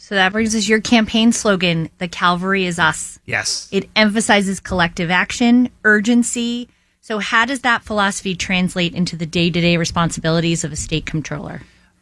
So that brings us your campaign slogan, "The Cavalry is Us." Yes. It emphasizes collective action, urgency. So how does that philosophy translate into the day-to-day responsibilities of a state comptroller?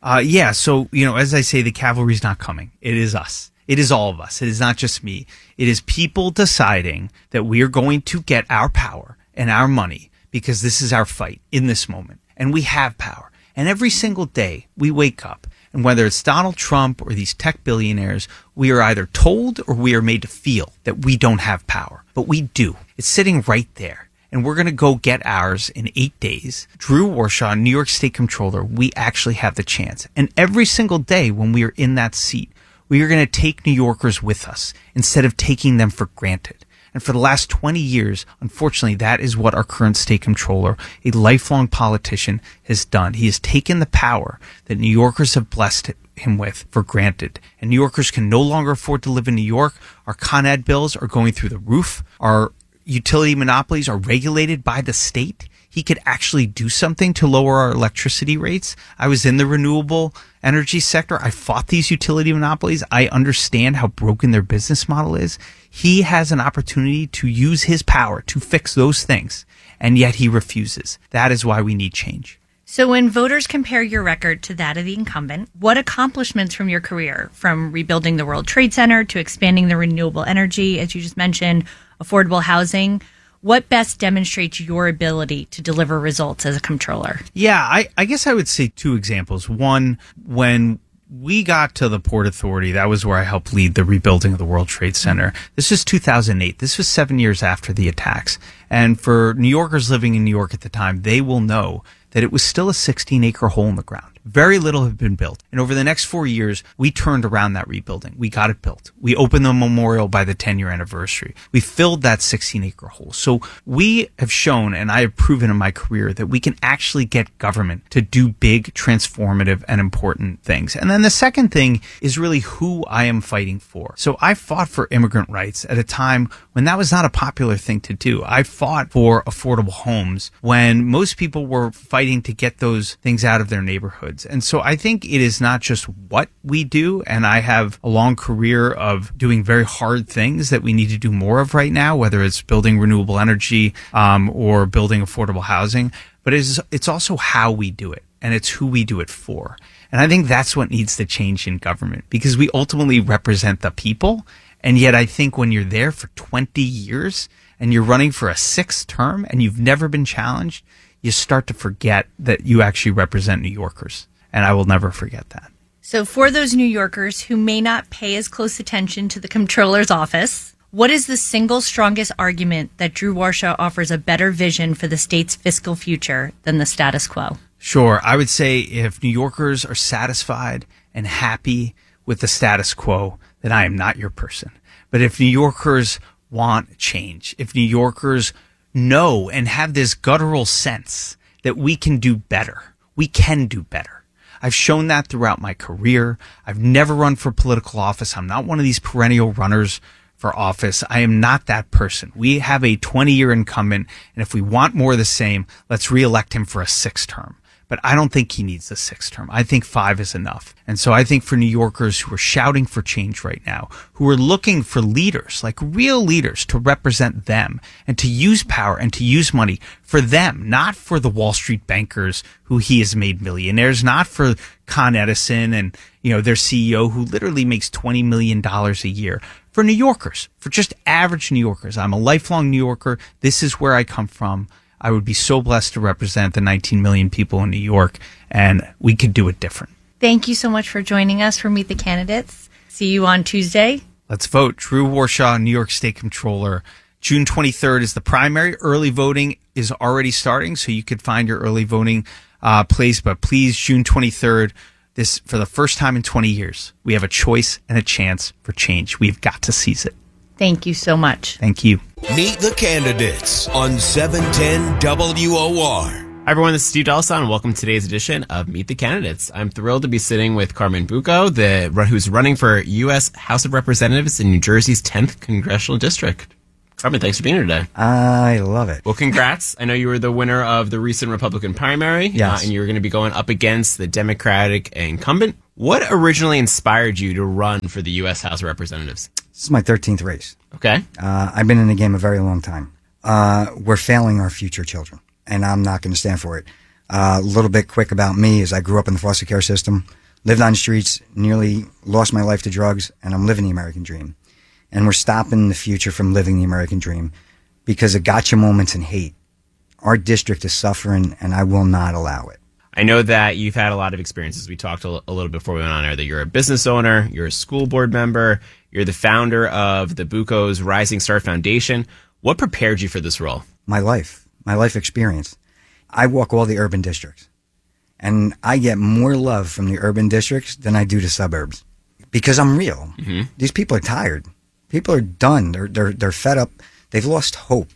So, as I say, the cavalry's not coming. It is us. It is all of us. It is not just me. It is people deciding that we are going to get our power and our money because this is our fight in this moment. And we have power. And every single day we wake up, and whether it's Donald Trump or these tech billionaires, we are either told or we are made to feel that we don't have power. But we do. It's sitting right there. And we're going to go get ours in 8 days. Drew Warshaw, New York State Comptroller, we actually have the chance. And every single day when we are in that seat, we are going to take New Yorkers with us instead of taking them for granted. And for the last 20 years, unfortunately, that is what our current state comptroller, a lifelong politician, has done. He has taken the power that New Yorkers have blessed him with for granted. And New Yorkers can no longer afford to live in New York. Our Con Ed bills are going through the roof. Our utility monopolies are regulated by the state. He could actually do something to lower our electricity rates. I was in the renewable energy sector. I fought these utility monopolies. I understand how broken their business model is. He has an opportunity to use his power to fix those things, and yet he refuses. That is why we need change. So when voters compare your record to that of the incumbent, what accomplishments from your career, from rebuilding the World Trade Center to expanding the renewable energy, as you just mentioned, affordable housing, what best demonstrates your ability to deliver results as a comptroller? Yeah, I guess I would say two examples. One, when we got to the Port Authority, that was where I helped lead the rebuilding of the World Trade Center. This was 2008. This was 7 years after the attacks. And for New Yorkers living in New York at the time, they will know that it was still a 16-acre hole in the ground. Very little had been built. And over the next 4 years, we turned around that rebuilding. We got it built. We opened the memorial by the 10-year anniversary. We filled that 16-acre hole. So we have shown, and I have proven in my career, that we can actually get government to do big, transformative, and important things. And then the second thing is really who I am fighting for. So I fought for immigrant rights at a time when that was not a popular thing to do. I fought for affordable homes when most people were fighting to get those things out of their neighborhoods. And so I think it is not just what we do, and I have a long career of doing very hard things that we need to do more of right now, whether it's building renewable energy or building affordable housing, but it's also how we do it, and it's who we do it for. And I think that's what needs to change in government, because we ultimately represent the people, and yet I think when you're there for 20 years and you're running for a sixth term and you've never been challenged, you start to forget that you actually represent New Yorkers. And I will never forget that. So for those New Yorkers who may not pay as close attention to the comptroller's office, what is the single strongest argument that Drew Warshaw offers a better vision for the state's fiscal future than the status quo? Sure. I would say if New Yorkers are satisfied and happy with the status quo, then I am not your person. But if New Yorkers want change, if New Yorkers know and have this guttural sense that we can do better. We can do better. I've shown that throughout my career. I've never run for political office. I'm not one of these perennial runners for office. I am not that person. We have a 20-year incumbent, and if we want more of the same, let's reelect him for a sixth term. But I don't think he needs a sixth term. I think 5 is enough. And so I think for New Yorkers who are shouting for change right now, who are looking for leaders, like real leaders, to represent them and to use power and to use money for them, not for the Wall Street bankers who he has made millionaires, not for Con Edison and, their CEO who literally makes $20 million a year. For New Yorkers, for just average New Yorkers. I'm a lifelong New Yorker. This is where I come from. I would be so blessed to represent the 19 million people in New York, and we could do it different. Thank you so much for joining us for Meet the Candidates. See you on Tuesday. Let's vote. Drew Warshaw, New York State Comptroller. June 23rd is the primary. Early voting is already starting, so you could find your early voting place. But please, June 23rd, this for the first time in 20 years, we have a choice and a chance for change. We've got to seize it. Thank you so much. Thank you. Meet the Candidates on 710 WOR. Hi everyone, this is Steve Delasan, and welcome to today's edition of Meet the Candidates. I'm thrilled to be sitting with Carmen Bucco, who's running for U.S. House of Representatives in New Jersey's 10th Congressional District. Carmen, thanks for being here today. I love it. Well, congrats. I know you were the winner of the recent Republican primary. Yes. And you're going to be going up against the Democratic incumbent. What originally inspired you to run for the U.S. House of Representatives? This is my 13th race. Okay. I've been in the game a very long time. We're failing our future children, and I'm not going to stand for it. A little bit quick about me is I grew up in the foster care system, lived on the streets, nearly lost my life to drugs, and I'm living the American dream. And we're stopping the future from living the American dream because of gotcha moments and hate. Our district is suffering, and I will not allow it. I know that you've had a lot of experiences. We talked a little before we went on air that you're a business owner, you're a school board member, you're the founder of the Buco's Rising Star Foundation. What prepared you for this role? My life experience. I walk all the urban districts, and I get more love from the urban districts than I do the suburbs because I'm real. Mm-hmm. These people are tired. People are done. They're fed up. They've lost hope.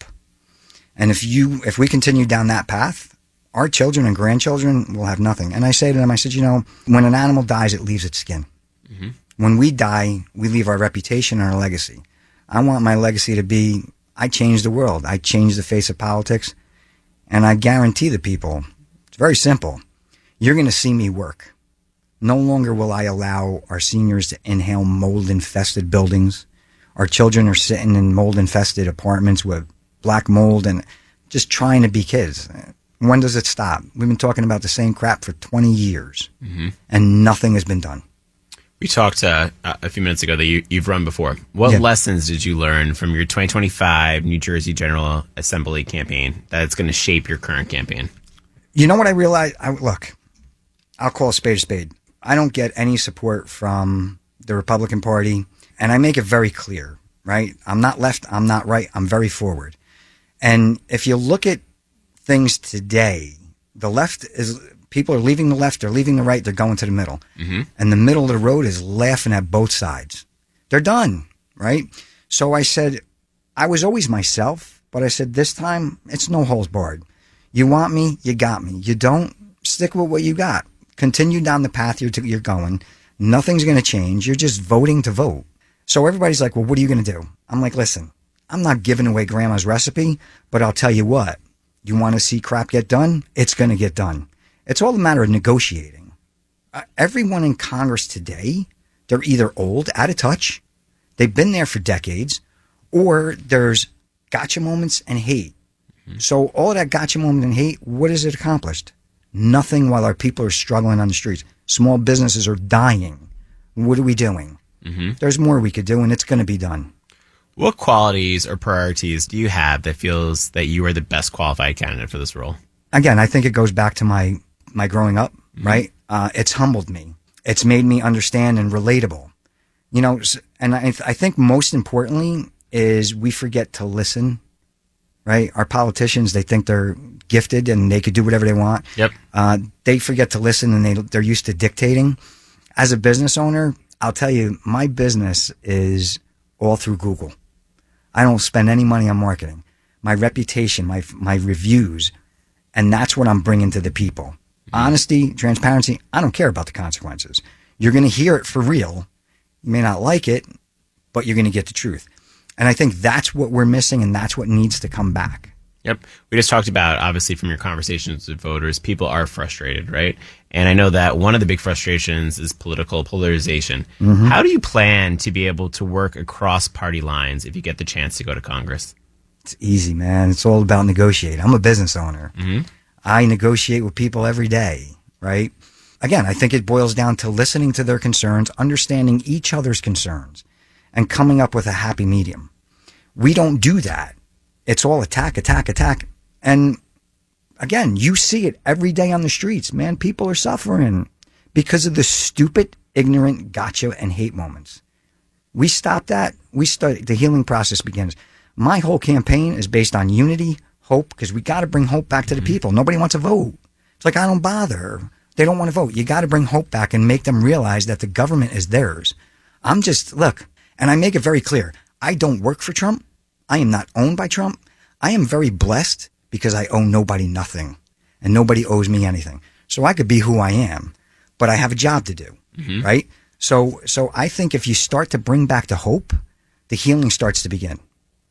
And if we continue down that path, our children and grandchildren will have nothing. And I say to them, I said, when an animal dies, it leaves its skin. Mm-hmm. When we die, we leave our reputation and our legacy. I want my legacy to be, I changed the world. I changed the face of politics. And I guarantee the people, it's very simple. You're going to see me work. No longer will I allow our seniors to inhale mold-infested buildings. Our children are sitting in mold-infested apartments with black mold and just trying to be kids. When does it stop? We've been talking about the same crap for 20 years, and nothing has been done. We talked a few minutes ago that you've run before. What lessons did you learn from your 2025 New Jersey General Assembly campaign that's going to shape your current campaign? You know what I realized? Look, I'll call a spade. I don't get any support from the Republican Party, and I make it very clear, right? I'm not left, I'm not right, I'm very forward. And if you look at things today, the left is, people are leaving the left, they're leaving the right, they're going to the middle. Mm-hmm. And the middle of the road is laughing at both sides. They're done, right? So I said, I was always myself, but I said, this time, it's no holes barred. You want me, you got me. You don't, stick with what you got. Continue down the path you're going. Nothing's going to change. You're just voting to vote. So everybody's like, well, what are you going to do? I'm like, listen, I'm not giving away grandma's recipe, but I'll tell you what. You want to see crap get done? It's going to get done. It's all a matter of negotiating. Everyone in Congress today, they're either old, out of touch, they've been there for decades, or there's gotcha moments and hate. Mm-hmm. So all of that gotcha moment and hate, what has it accomplished? Nothing while our people are struggling on the streets. Small businesses are dying. What are we doing? Mm-hmm. There's more we could do, and it's going to be done. What qualities or priorities do you have that feels that you are the best qualified candidate for this role? Again, I think it goes back to my growing up, right? It's humbled me. It's made me understand and relatable. And I think most importantly is we forget to listen, right? Our politicians, they think they're gifted and they could do whatever they want. Yep. They forget to listen and they're used to dictating. As a business owner, I'll tell you, my business is all through Google. I don't spend any money on marketing. My reputation, my reviews, and that's what I'm bringing to the people. Honesty, transparency, I don't care about the consequences. You're going to hear it for real. You may not like it, but you're going to get the truth. And I think that's what we're missing, and that's what needs to come back. Yep. We just talked about, obviously, from your conversations with voters, people are frustrated, right? And I know that one of the big frustrations is political polarization. Mm-hmm. How do you plan to be able to work across party lines if you get the chance to go to Congress? It's easy, man. It's all about negotiating. I'm a business owner. Mm-hmm. I negotiate with people every day, right? Again, I think it boils down to listening to their concerns, understanding each other's concerns, and coming up with a happy medium. We don't do that. It's all attack. And again, you see it every day on the streets, man. People are suffering because of the stupid, ignorant gotcha and hate moments. We stop that. The healing process begins. My whole campaign is based on unity, hope, because we got to bring hope back to the people. Nobody wants to vote. It's like, I don't bother. They don't want to vote. You got to bring hope back and make them realize that the government is theirs. Look, and I make it very clear. I don't work for Trump. I am not owned by Trump. I am very blessed because I owe nobody nothing and nobody owes me anything. So I could be who I am, but I have a job to do, right? So I think if you start to bring back the hope, the healing starts to begin.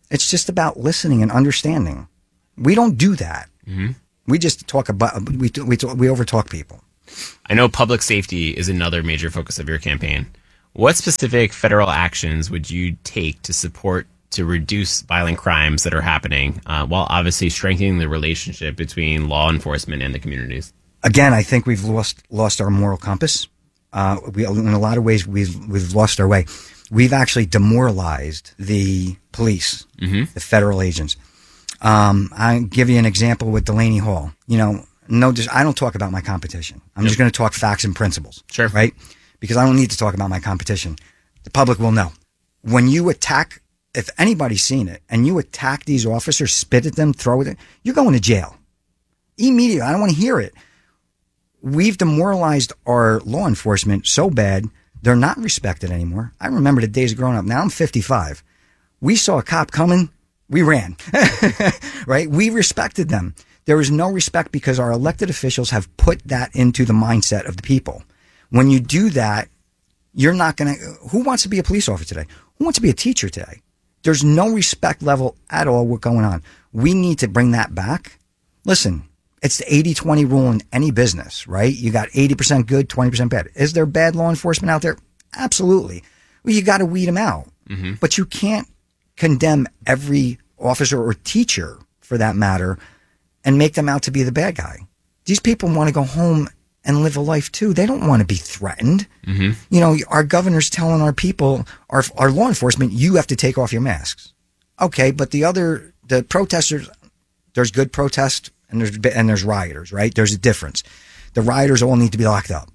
It's just about listening and understanding. We don't do that. We just talk about, we overtalk people. I know public safety is another major focus of your campaign. What specific federal actions would you take to reduce violent crimes that are happening, while obviously strengthening the relationship between law enforcement and the communities? Again, I think we've lost our moral compass. In a lot of ways, we've lost our way. We've actually demoralized the police, the federal agents. I'll give you an example with Delaney Hall. I don't talk about my competition. I'm just going to talk facts and principles. Sure. Right? Because I don't need to talk about my competition. The public will know. When you attack, if anybody's seen it, and you attack these officers, spit at them, throw at them, you're going to jail. Immediately. I don't want to hear it. We've demoralized our law enforcement so bad, they're not respected anymore. I remember the days of growing up. Now I'm 55. We saw a cop coming, we ran. Right? We respected them. There was no respect because our elected officials have put that into the mindset of the people. When you do that, you're not going to... Who wants to be a police officer today? Who wants to be a teacher today? There's no respect level at all what's going on. We need to bring that back. Listen, it's the 80-20 rule in any business, right? You got 80% good, 20% bad. Is there bad law enforcement out there? Absolutely. Well, you got to weed them out. But you can't condemn every officer or teacher, for that matter, and make them out to be the bad guy. These people want to go home and live a life too. They don't want to be threatened. Our governor's telling our people, our law enforcement, you have to take off your masks. Okay, but the protesters, there's good protest and there's rioters, right? There's a difference. The rioters all need to be locked up.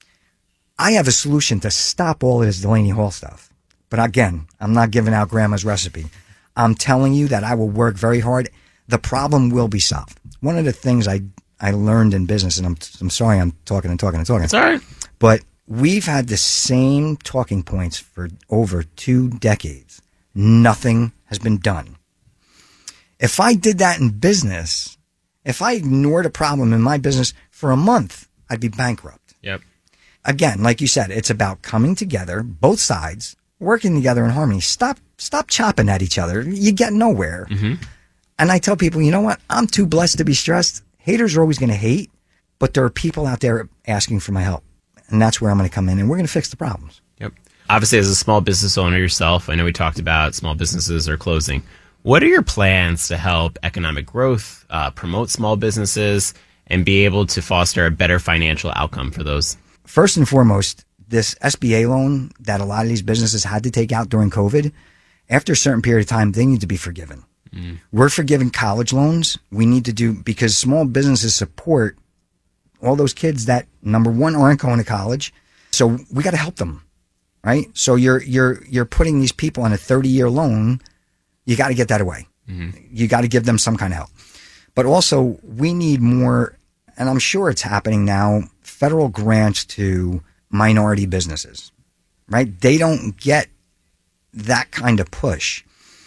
I have a solution to stop all of this Delaney Hall stuff. But again, I'm not giving out grandma's recipe. I'm telling you that I will work very hard. The problem will be solved. One of the things I learned in business, and I'm sorry I'm talking. It's all right. But we've had the same talking points for over 2 decades. Nothing has been done. If I did that in business, if I ignored a problem in my business for a month, I'd be bankrupt. Yep. Again, like you said, it's about coming together, both sides, working together in harmony. Stop chopping at each other. You get nowhere. And I tell people, you know what? I'm too blessed to be stressed. Haters are always going to hate, but there are people out there asking for my help. And that's where I'm going to come in, and we're going to fix the problems. Yep. Obviously, as a small business owner yourself, I know we talked about small businesses are closing. What are your plans to help economic growth, promote small businesses, and be able to foster a better financial outcome for those? First and foremost, this SBA loan that a lot of these businesses had to take out during COVID, after a certain period of time, they need to be forgiven. We're forgiving college loans. We need to do, because small businesses support all those kids that, number one, aren't going to college. So we got to help them, right? So you're putting these people on a 30-year loan. You got to get that away. You got to give them some kind of help. But also, we need more, and I'm sure it's happening now, federal grants to minority businesses, right? They don't get that kind of push.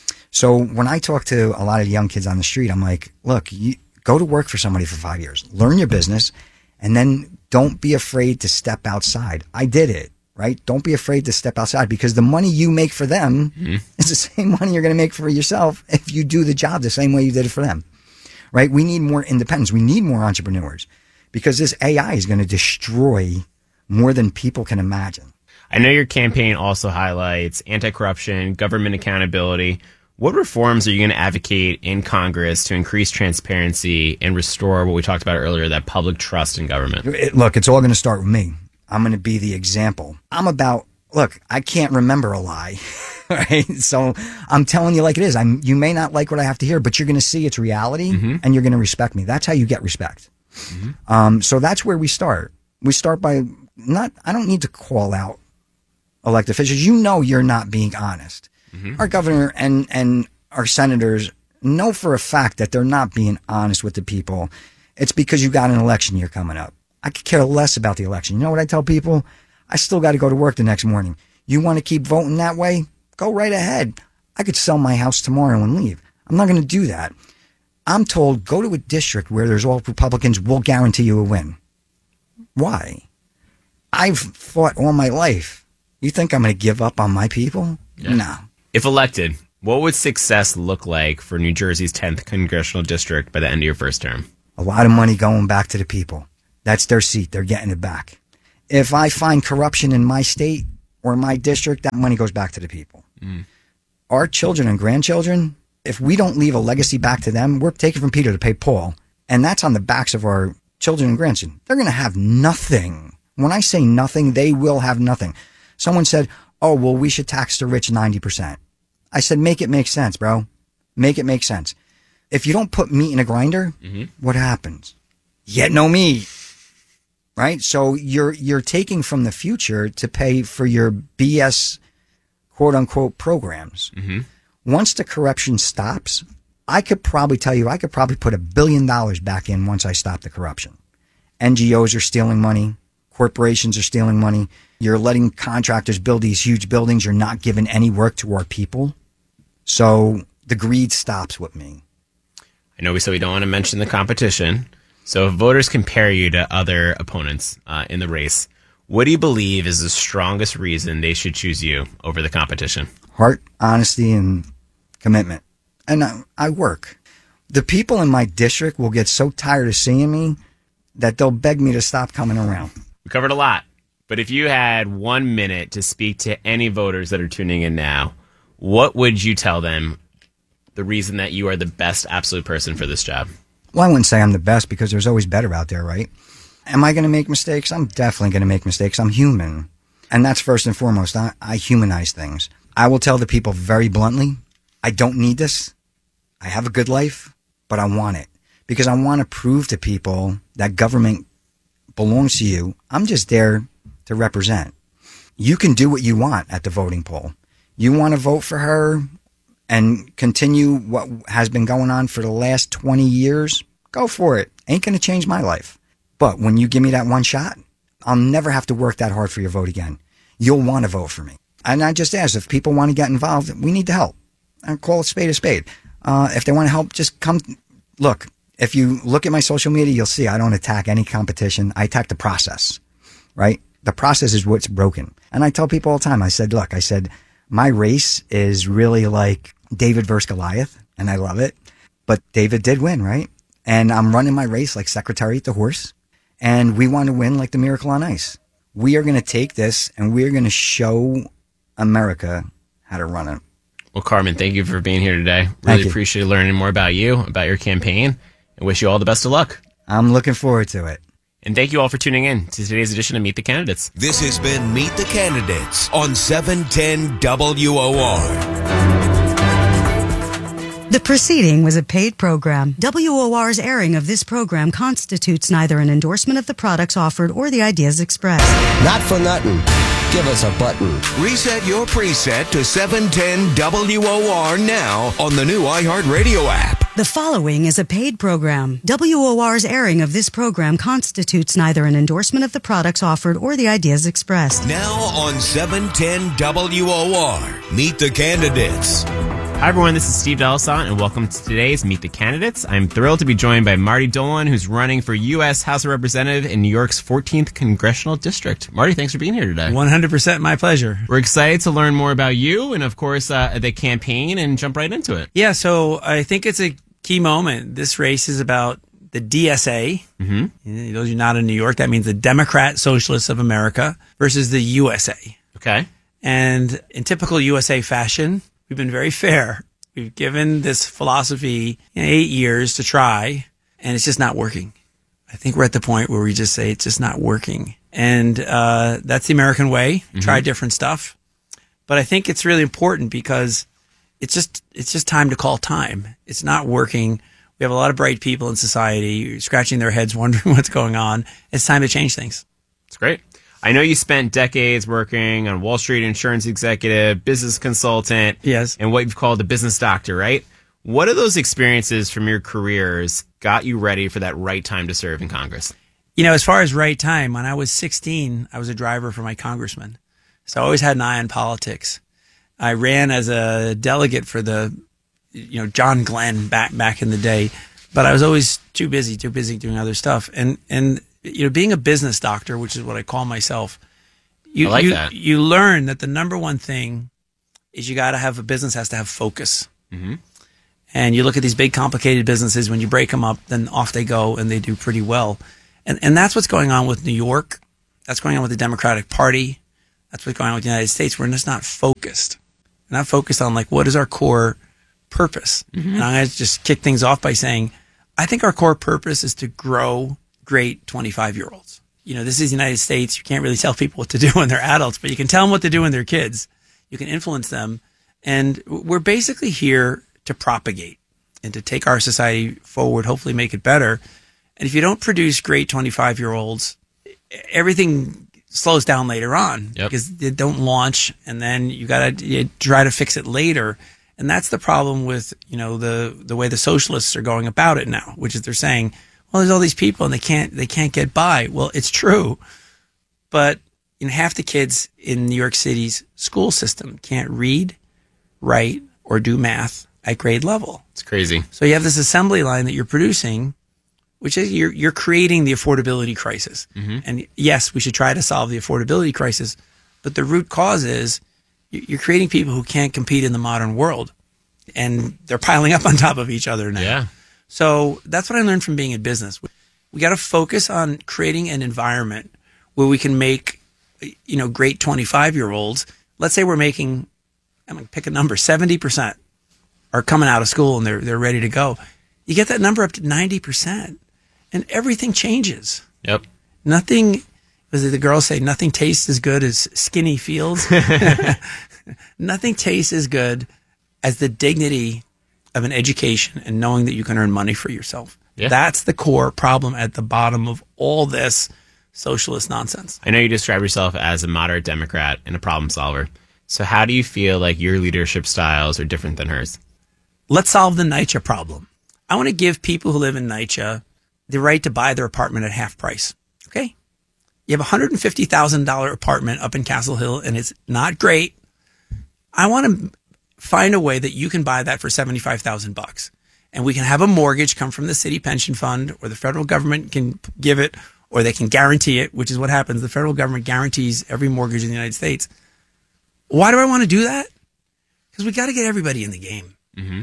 So when I talk to a lot of young kids on the street, I'm like, look, you go to work for somebody for 5 years, learn your business, and then don't be afraid to step outside. I did it, right? Don't be afraid to step outside, because the money you make for them is the same money you're going to make for yourself if you do the job the same way you did it for them, right? We need more independence. We need more entrepreneurs, because this AI is going to destroy more than people can imagine. I know your campaign also highlights anti-corruption, government accountability. What reforms are you going to advocate in Congress to increase transparency and restore what we talked about earlier, that public trust in government? Look, it's all going to start with me. I'm going to be the example. Look, I can't remember a lie, right? So I'm telling you like it is. You may not like what I have to hear, but you're going to see it's reality, and you're going to respect me. That's how you get respect. So that's where we start. We start by I don't need to call out elected officials. You know you're not being honest. Our governor and our senators know for a fact that they're not being honest with the people. It's because you got an election year coming up. I could care less about the election. You know what I tell people? I still got to go to work the next morning. You want to keep voting that way? Go right ahead. I could sell my house tomorrow and leave. I'm not going to do that. I'm told, go to a district where there's all Republicans. We'll guarantee you a win. Why? I've fought all my life. You think I'm going to give up on my people? Yeah. No. If elected, What would success look like for New Jersey's 10th congressional district by the end of your first term? A lot of money going back to the people. That's their seat. They're getting it back. If I find corruption in my state or my district, that money goes back to the people. Our children and grandchildren, if we don't leave a legacy back to them, we're taking from Peter to pay Paul. And that's on the backs of our children and grandchildren. They're going to have nothing. When I say nothing, they will have nothing. Someone said, oh, well, we should tax the rich 90%. I said, make it make sense, bro. Make it make sense. If you don't put meat in a grinder, what happens? You get no meat, right? So you're taking from the future to pay for your BS, quote unquote, programs. Once the corruption stops, I could probably tell you, I could probably put $1 billion back in once I stop the corruption. NGOs are stealing money. Corporations are stealing money. You're letting contractors build these huge buildings. You're not giving any work to our people. So the greed stops with me. I know we said we don't want to mention the competition. So if voters compare you to other opponents in the race, what do you believe is the strongest reason they should choose you over the competition? Heart, honesty, and commitment. And I work. The people in my district will get so tired of seeing me that they'll beg me to stop coming around. We covered a lot, but if you had 1 minute to speak to any voters that are tuning in now, what would you tell them the reason that you are the best absolute person for this job? Well, I wouldn't say I'm the best because there's always better out there, right? Am I going to make mistakes? I'm definitely going to make mistakes. I'm human. And that's first and foremost. I humanize things. I will tell the people very bluntly, I don't need this. I have a good life, but I want it because I want to prove to people that government belongs to you. I'm just there to represent. You can do what you want at the voting poll. You want to vote for her and continue what has been going on for the last 20 years? Go for it. Ain't going to change my life. But when you give me that one shot, I'll never have to work that hard for your vote again. You'll want to vote for me. And I just ask, if people want to get involved, we need to help. I call a spade a spade. If they want to help, just come. Look, if you look at my social media, you'll see I don't attack any competition. I attack the process, right? The process is what's broken. And I tell people all the time, I said, my race is really like David versus Goliath, and I love it. But David did win, right? And I'm running my race like Secretariat the horse, and we want to win like the Miracle on Ice. We are going to take this, and we are going to show America how to run it. Well, Carmen, thank you for being here today. Really appreciate learning more about you, about your campaign, and wish you all the best of luck. I'm looking forward to it. And thank you all for tuning in to today's edition of Meet the Candidates. This has been Meet the Candidates on 710 WOR. The proceeding was a paid program. WOR's airing of this program constitutes neither an endorsement of the products offered or the ideas expressed. Not for nothing. Give us a button. Reset your preset to 710 WOR now on the new iHeartRadio app. The following is a paid program. WOR's airing of this program constitutes neither an endorsement of the products offered or the ideas expressed. Now on 710 WOR. Meet the Candidates. Hi, everyone. This is Steve Delisant, and welcome to today's Meet the Candidates. I'm thrilled to be joined by Marty Dolan, who's running for U.S. House of Representative in New York's 14th Congressional District. Marty, thanks for being here today. 100% my pleasure. We're excited to learn more about you and, of course, the campaign and jump right into it. Yeah, so I think it's a key moment. This race is about the DSA. Mm-hmm. Those of you not in New York, that means the Democrat Socialists of America versus the USA. Okay. And in typical USA fashion, we've been very fair. We've given this philosophy 8 years to try, and it's just not working. I think we're at the point where we just say it's just not working. And that's the American way. Mm-hmm. Try different stuff. But I think it's really important because it's just time to call time. It's not working. We have a lot of bright people in society scratching their heads wondering what's going on. It's time to change things. It's great. I know you spent decades working on Wall Street, insurance executive, business consultant, yes, and what you've called a business doctor, right? What of those experiences from your careers got you ready for that right time to serve in Congress? As far as right time, when I was 16, I was a driver for my congressman. So I always had an eye on politics. I ran as a delegate for the, John Glenn back in the day, but I was always too busy doing other stuff. And being a business doctor, which is what I call myself, I like that. You learn that the number one thing is you got to have a business has to have focus. Mm-hmm. And you look at these big complicated businesses, when you break them up, then off they go and they do pretty well. And that's what's going on with New York. That's going on with the Democratic Party. That's what's going on with the United States. We're just not focused. We're not focused on like, what is our core purpose? Mm-hmm. And I'm going to just kick things off by saying, I think our core purpose is to grow great 25-year-olds. You know, this is the United States. You can't really tell people what to do when they're adults, but you can tell them what to do when they're kids. You can influence them. And we're basically here to propagate and to take our society forward, hopefully make it better. And if you don't produce great 25-year-olds, everything slows down later on because they don't launch, and then you got to try to fix it later. And that's the problem with, you know, the way the socialists are going about it now, which is they're saying, well, there's all these people and they can't get by. Well, it's true, but you know, half the kids in New York City's school system can't read, write, or do math at grade level. It's crazy. So you have this assembly line that you're producing, which is you're creating the affordability crisis. Mm-hmm. And yes, we should try to solve the affordability crisis, but the root cause is you're creating people who can't compete in the modern world, and they're piling up on top of each other now. Yeah. So that's what I learned from being in business. We got to focus on creating an environment where we can make, you know, great 25-year-olds. Let's say we're making, I'm going to pick a number, 70% are coming out of school and they're ready to go. You get that number up to 90% and everything changes. Yep. Nothing, as the girls say, nothing tastes as good as skinny feels. Nothing tastes as good as the dignity of an education and knowing that you can earn money for yourself. Yeah. That's the core problem at the bottom of all this socialist nonsense. I know you describe yourself as a moderate Democrat and a problem solver. So how do you feel like your leadership styles are different than hers? Let's solve the NYCHA problem. I want to give people who live in NYCHA the right to buy their apartment at half price. Okay? You have a $150,000 apartment up in Castle Hill and it's not great. I want to find a way that you can buy that for $75,000, and we can have a mortgage come from the city pension fund, or the federal government can give it, or they can guarantee it, which is what happens. The federal government guarantees every mortgage in the United States. Why do I want to do that? Because we got to get everybody in the game. Mm-hmm.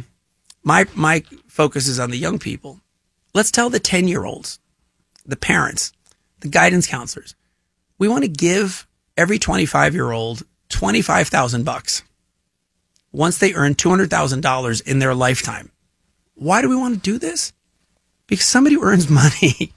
My focus is on the young people. Let's tell the 10-year-olds, the parents, the guidance counselors, we want to give every 25-year-old $25,000 once they earn $200,000 in their lifetime. Why do we want to do this? Because somebody earns money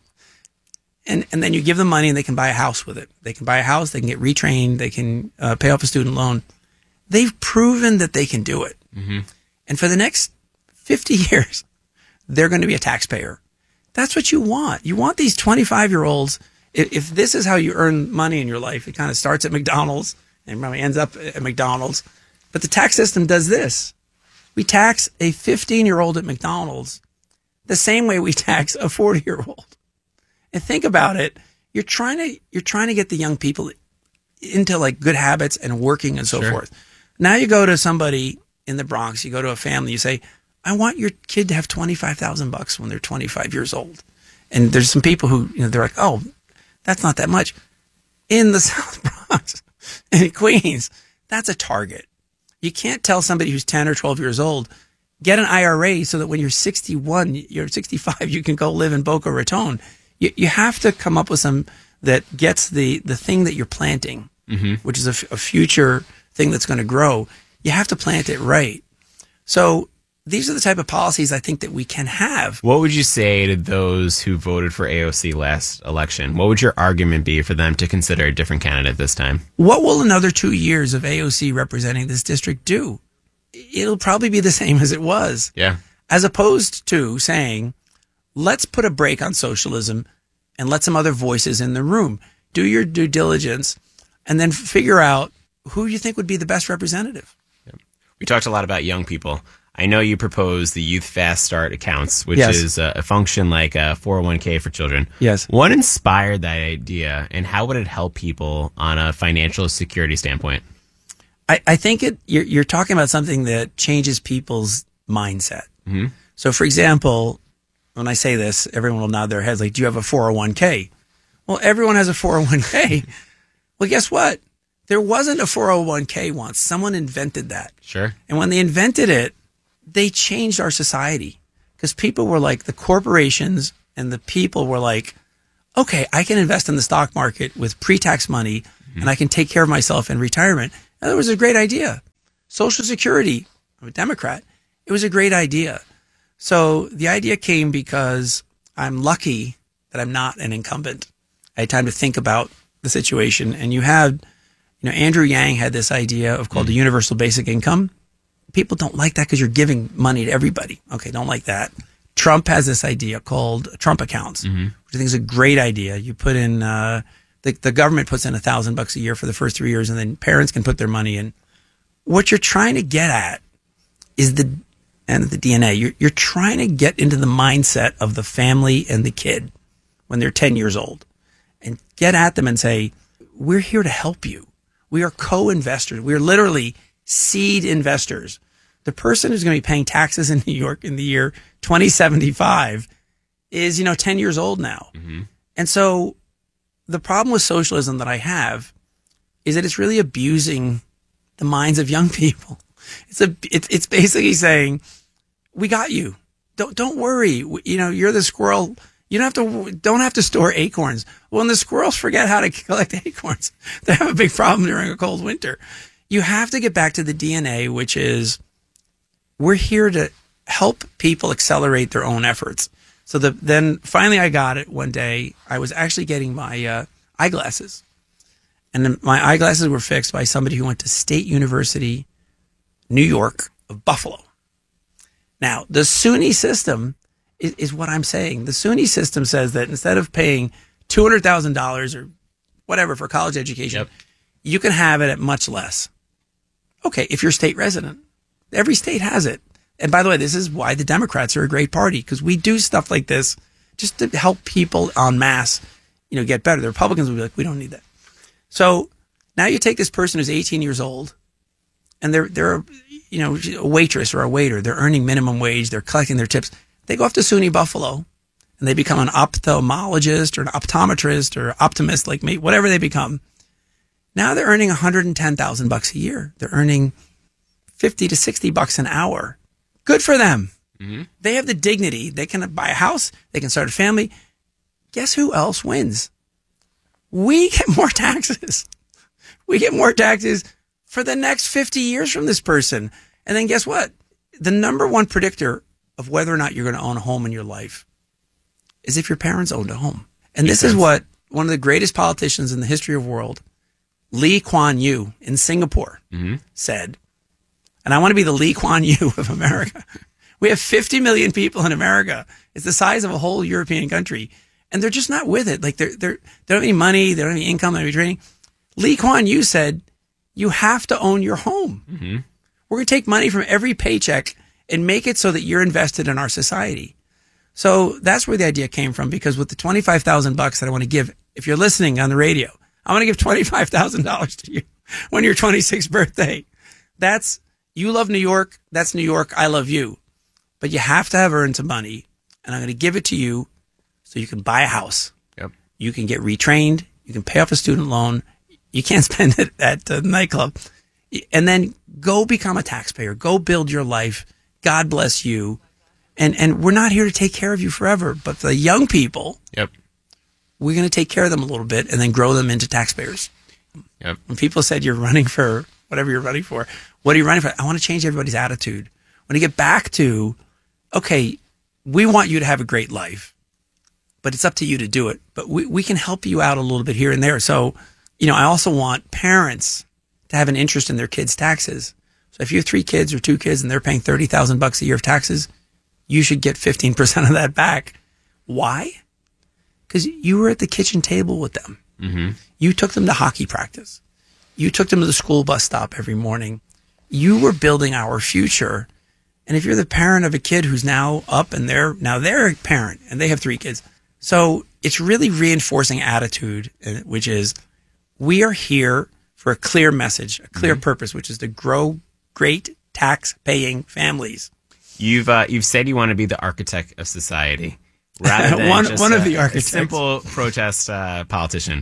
and then you give them money and they can buy a house with it. They can buy a house, they can get retrained, they can pay off a student loan. They've proven that they can do it. Mm-hmm. And for the next 50 years, they're going to be a taxpayer. That's what you want. You want these 25-year-olds. If this is how you earn money in your life, it kind of starts at McDonald's and probably ends up at McDonald's. But the tax system does this. We tax a 15-year-old at McDonald's the same way we tax a 40-year-old. And think about it. You're trying to get the young people into like good habits and working and so forth. Now you go to somebody in the Bronx, you go to a family, you say, I want your kid to have $25,000 when they're 25 years old. And there's some people who, you know, they're like, oh, that's not that much. In the South Bronx and in Queens, that's a target. You can't tell somebody who's 10 or 12 years old, get an IRA so that when you're 61, you're 65, you can go live in Boca Raton. You have to come up with some that gets the thing that you're planting, mm-hmm. which is a future thing that's going to grow. You have to plant it right. So these are the type of policies I think that we can have. What would you say to those who voted for AOC last election? What would your argument be for them to consider a different candidate this time? What will another 2 years of AOC representing this district do? It'll probably be the same as it was. Yeah. As opposed to saying, let's put a break on socialism and let some other voices in the room. Do your due diligence and then figure out who you think would be the best representative. Yep. We talked a lot about young people. I know you propose the Youth Fast Start accounts, which is a function like a 401k for children. Yes. What inspired that idea, and how would it help people on a financial security standpoint? I think you're talking about something that changes people's mindset. Mm-hmm. So, for example, when I say this, everyone will nod their heads like, do you have a 401k? Well, everyone has a 401k. Well, guess what? There wasn't a 401k once. Someone invented that. Sure. And when they invented it, they changed our society because people were like, the corporations and the people were like, okay, I can invest in the stock market with pre-tax money and I can take care of myself in retirement. And that was a great idea. Social Security, I'm a Democrat. It was a great idea. So the idea came because I'm lucky that I'm not an incumbent. I had time to think about the situation. And you had, Andrew Yang had this idea of called the universal basic income. People don't like that because you're giving money to everybody. Okay, don't like that. Trump has this idea called Trump accounts, which I think is a great idea. You put in, the government puts in $1,000 a year for the first 3 years, and then parents can put their money in. What you're trying to get at is the DNA. You're trying to get into the mindset of the family and the kid when they're 10 years old and get at them and say, we're here to help you. We are co-investors. We are literally seed investors. The person who's going to be paying taxes in New York in the year 2075 is, 10 years old now. And so the problem with socialism that I have is that it's really abusing the minds of young people. It's basically saying, we got you. Don't worry. You're the squirrel. You don't have to store acorns. Well, when the squirrels forget how to collect acorns, they have a big problem during a cold winter. You have to get back to the DNA, which is we're here to help people accelerate their own efforts. So then finally I got it one day. I was actually getting my eyeglasses. And my eyeglasses were fixed by somebody who went to State University, New York of Buffalo. Now, the SUNY system is what I'm saying. The SUNY system says that instead of paying $200,000 or whatever for college education, you can have it at much less. Okay, if you're a state resident. Every state has it. And by the way, this is why the Democrats are a great party, because we do stuff like this just to help people en masse, get better. The Republicans will be like, we don't need that. So now you take this person who's 18 years old and they're a waitress or a waiter. They're earning minimum wage. They're collecting their tips. They go off to SUNY Buffalo and they become an ophthalmologist or an optometrist or optimist like me, whatever they become. Now they're earning $110,000 a year. They're earning $50 to $60 an hour. Good for them. They have the dignity. They can buy a house. They can start a family. Guess who else wins? We get more taxes. We get more taxes for the next 50 years from this person. And then guess what? The number one predictor of whether or not you're going to own a home in your life is if your parents owned a home. And this is what one of the greatest politicians in the history of the world, Lee Kuan Yew in Singapore, said. And I want to be the Lee Kuan Yew of America. We have 50 million people in America. It's the size of a whole European country. And they're just not with it. Like they don't have any money. They don't have any income. They don't have any training. Lee Kuan Yew said, you have to own your home. We're going to take money from every paycheck and make it so that you're invested in our society. So that's where the idea came from, because with the $25,000 that I want to give, if you're listening on the radio, I want to give $25,000 to you on your 26th birthday. That's, you love New York. That's New York. I love you. But you have to have earned some money, and I'm going to give it to you so you can buy a house. You can get retrained. You can pay off a student loan. You can't spend it at the nightclub. And then go become a taxpayer. Go build your life. God bless you. And we're not here to take care of you forever. But the young people, we're going to take care of them a little bit and then grow them into taxpayers. When people said you're running for whatever you're running for, what are you running for? I want to change everybody's attitude. When you get back to, okay, we want you to have a great life, but it's up to you to do it. But we can help you out a little bit here and there. So, I also want parents to have an interest in their kids' taxes. So if you have 3 kids or 2 kids and they're paying $30,000 a year of taxes, you should get 15% of that back. Why? Because you were at the kitchen table with them. You took them to hockey practice. You took them to the school bus stop every morning. You were building our future. And if you're the parent of a kid who's now up and they're a parent and they have 3 kids. So it's really reinforcing attitude, which is we are here for a clear message, a clear purpose, which is to grow great tax-paying families. You've said you want to be the architect of society rather than one of the architects. a simple protest politician.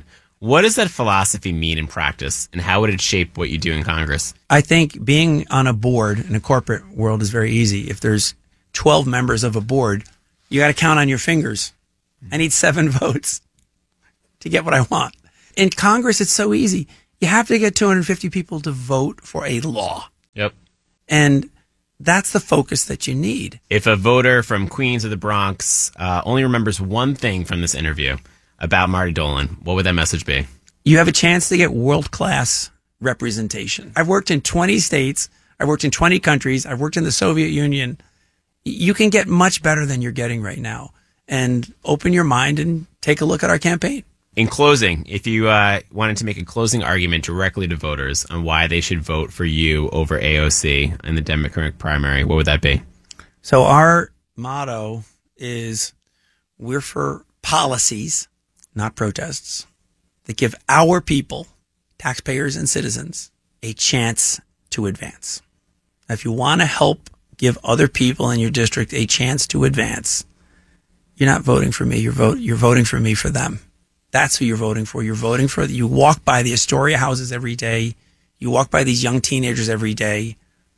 What does that philosophy mean in practice, and how would it shape what you do in Congress? I think being on a board in a corporate world is very easy. If there's 12 members of a board, you got to count on your fingers. I need 7 votes to get what I want. In Congress, it's so easy. You have to get 250 people to vote for a law. Yep. And that's the focus that you need. If a voter from Queens or the Bronx only remembers one thing from this interview about Marty Dolan, what would that message be? You have a chance to get world-class representation. I've worked in 20 states. I've worked in 20 countries. I've worked in the Soviet Union. You can get much better than you're getting right now. And open your mind and take a look at our campaign. In closing, if you wanted to make a closing argument directly to voters on why they should vote for you over AOC in the Democratic primary, what would that be? So our motto is we're for policies, not protests, that give our people, taxpayers and citizens, a chance to advance. If you want to help give other people in your district a chance to advance, you're not voting for me. You're voting for me for them. That's who you're voting for. You're voting for. You walk by the Astoria houses every day. You walk by these young teenagers every day.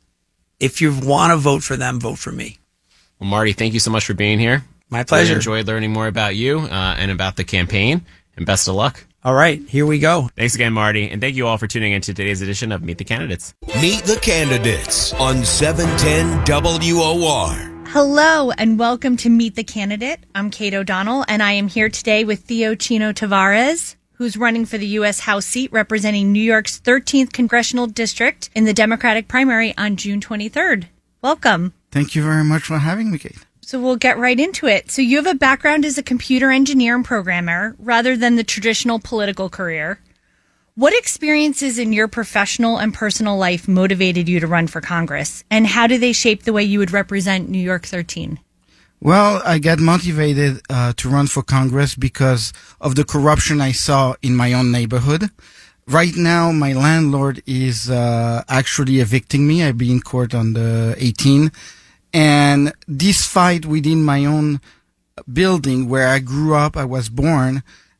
If you want to vote for them, vote for me. Well, Marty, thank you so much for being here. My pleasure. I enjoyed learning more about you and about the campaign, and best of luck. All right, here we go. Thanks again, Marty, and thank you all for tuning in to today's edition of Meet the Candidates. Meet the Candidates on 710 WOR. Hello and welcome to Meet the Candidate. I'm Kate O'Donnell, and I am here today with Theo Chino Tavares, who's running for the U.S. House seat representing New York's 13th Congressional District in the Democratic primary on June 23rd. Welcome. Thank you very much for having me, Kate. So we'll get right into it. So you have a background as a computer engineer and programmer rather than the traditional political career. What experiences in your professional and personal life motivated you to run for Congress? And how do they shape the way you would represent New York 13? Well, I got motivated to run for Congress because of the corruption I saw in my own neighborhood. Right now, my landlord is actually evicting me. I'll be in court on the 18th. And this fight within my own building where I grew up, I was born,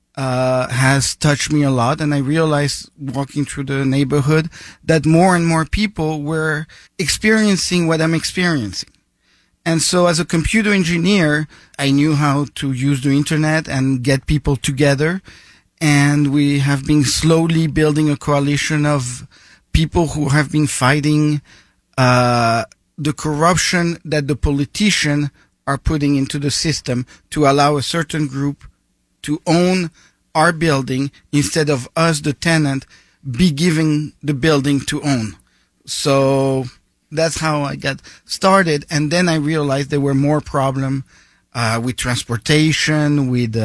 has touched me a lot. And I realized walking through the neighborhood that more and more people were experiencing what I'm experiencing. And so as a computer engineer, I knew how to use the internet and get people together. And we have been slowly building a coalition of people who have been fighting, the corruption that the politicians are putting into the system to allow a certain group to own our building instead of us, the tenant, be giving the building to own. So that's how I got started. And then I realized there were more problems with transportation, with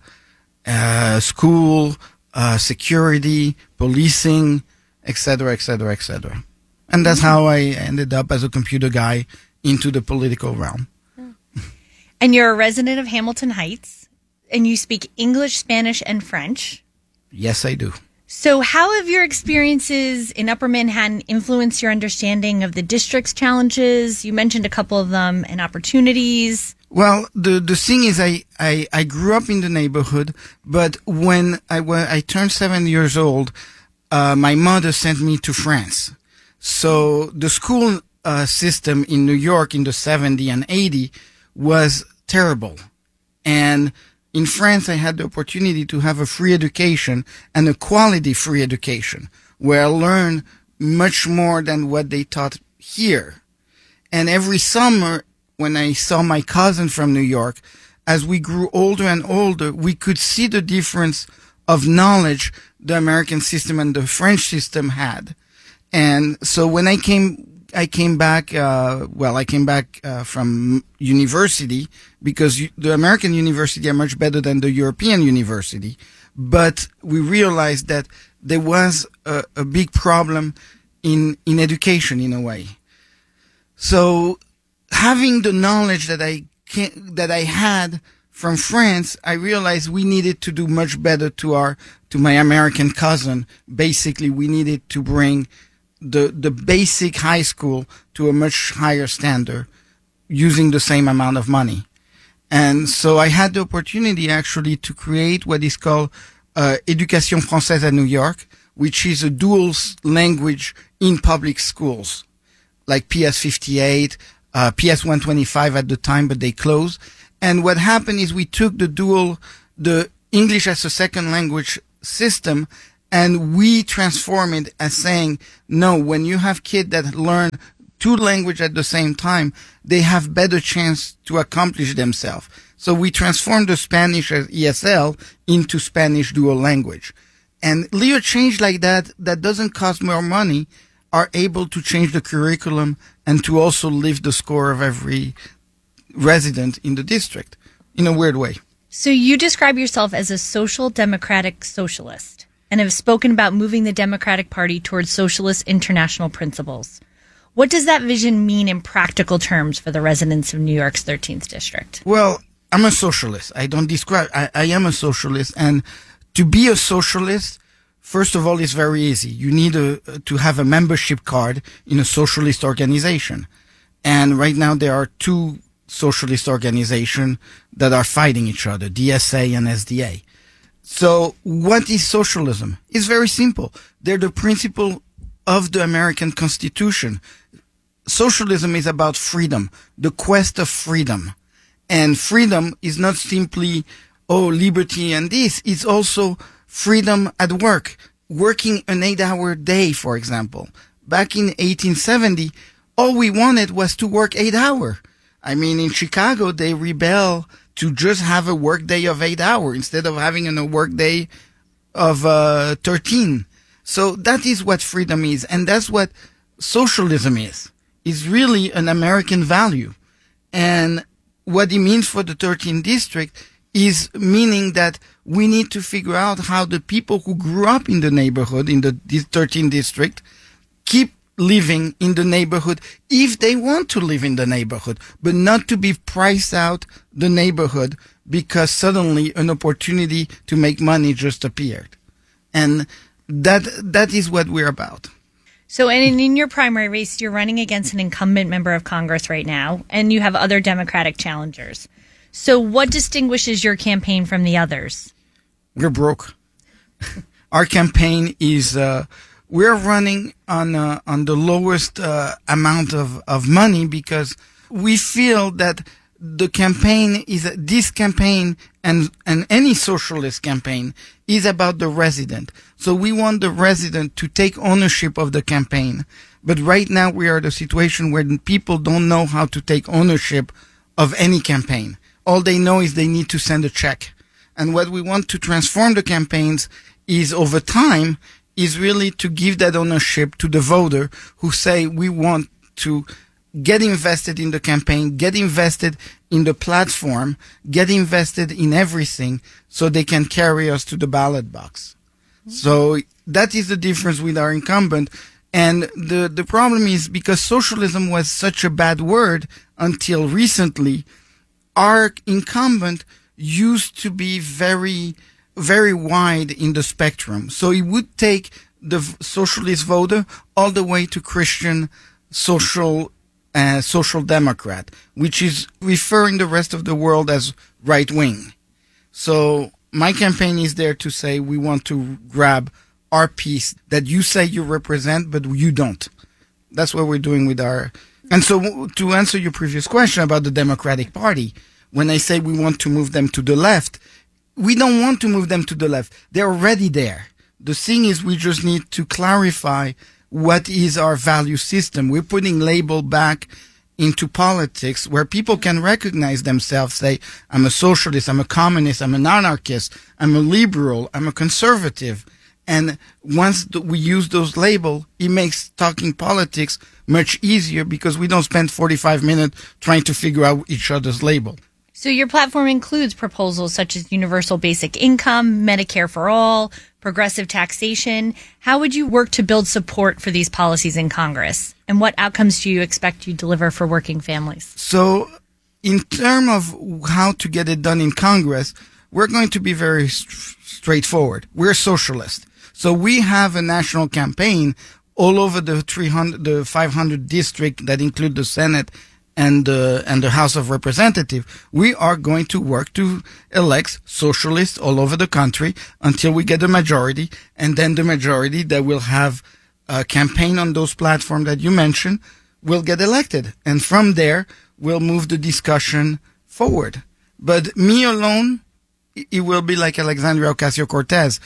school, security, policing, etc., etc., etc. And that's how I ended up as a computer guy into the political realm. And you're a resident of Hamilton Heights, and you speak English, Spanish, and French. Yes, I do. So how have your experiences in Upper Manhattan influenced your understanding of the district's challenges? You mentioned a couple of them, and opportunities. Well, the thing is, I grew up in the neighborhood, but when I turned 7 years old, my mother sent me to France. So the school system in New York in the 70s and 80s was terrible. And in France, I had the opportunity to have a free education and a quality free education where I learned much more than what they taught here. And every summer, when I saw my cousin from New York, as we grew older and older, we could see the difference of knowledge the American system and the French system had. And so when I came back from university because the American university are much better than the European university. But we realized that there was a big problem in education in a way. So having the knowledge that I had from France, I realized we needed to do much better to my American cousin. Basically, we needed to bring the basic high school to a much higher standard using the same amount of money. And so I had the opportunity actually to create what is called Éducation Française at New York, which is a dual language in public schools, like PS 58, PS 125 at the time, but they closed. And what happened is we took the English as a second language system, and we transform it as saying, no, when you have kids that learn two languages at the same time, they have better chance to accomplish themselves. So we transformed the Spanish as ESL into Spanish dual language. And little change like that doesn't cost more money, are able to change the curriculum and to also lift the score of every resident in the district in a weird way. So you describe yourself as a social democratic socialist and have spoken about moving the Democratic Party towards socialist international principles. What does that vision mean in practical terms for the residents of New York's 13th district? Well, I'm a socialist. I am a socialist. And to be a socialist, first of all, is very easy. You need to have a membership card in a socialist organization. And right now there are two socialist organizations that are fighting each other, DSA and SDA. So what is socialism? It's very simple. They're the principle of the American Constitution. Socialism is about freedom, the quest of freedom. And freedom is not simply, liberty and this. It's also freedom at work. Working an 8-hour day, for example. Back in 1870, all we wanted was to work 8 hours. I mean, in Chicago, they rebel to just have a work day of 8 hours instead of having a work day of 13. So that is what freedom is. And that's what socialism is. It's really an American value. And what it means for the 13th district is meaning that we need to figure out how the people who grew up in the neighborhood, in the 13th district, keep living in the neighborhood if they want to live in the neighborhood, but not to be priced out the neighborhood because suddenly an opportunity to make money just appeared. And that is what we're about. So in your primary race, you're running against an incumbent member of Congress right now, and you have other Democratic challengers. So what distinguishes your campaign from the others? We're broke. Our campaign is, we're running on the lowest amount of money because we feel that the campaign is, this campaign and any socialist campaign is about the resident. So we want the resident to take ownership of the campaign. But right now we are in a situation where people don't know how to take ownership of any campaign. All they know is they need to send a check. And what we want to transform the campaigns is over time is really to give that ownership to the voter who say we want to get invested in the campaign, get invested in the platform, get invested in everything so they can carry us to the ballot box. So that is the difference with our incumbent. And the problem is because socialism was such a bad word until recently, our incumbent used to be very, very wide in the spectrum. So it would take the socialist voter all the way to Christian social democrat, which is referring the rest of the world as right wing. So my campaign is there to say we want to grab our piece that you say you represent, but you don't. That's what we're doing with our... And so to answer your previous question about the Democratic Party, when I say we want to move them to the left, we don't want to move them to the left. They're already there. The thing is we just need to clarify what is our value system. We're putting label back into politics where people can recognize themselves, say, I'm a socialist, I'm a communist, I'm an anarchist, I'm a liberal, I'm a conservative. And once we use those labels, it makes talking politics much easier because we don't spend 45 minutes trying to figure out each other's label. So your platform includes proposals such as universal basic income, Medicare for all, progressive taxation. How would you work to build support for these policies in Congress? And what outcomes do you expect to deliver for working families? So in terms of how to get it done in Congress, we're going to be very straightforward. We're socialists. So we have a national campaign all over the 500 districts that include the Senate and the House of Representatives, we are going to work to elect socialists all over the country until we get the majority, and then the majority that will have a campaign on those platforms that you mentioned will get elected. And from there, we'll move the discussion forward. But me alone, it will be like Alexandria Ocasio-Cortez.